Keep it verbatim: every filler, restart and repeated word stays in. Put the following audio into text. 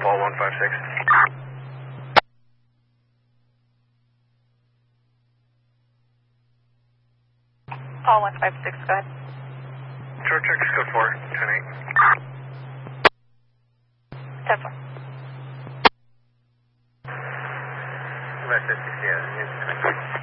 Paul one five six. Paul one five six, go ahead. Short check, code four, ten eight. ten four. West fifty, yeah.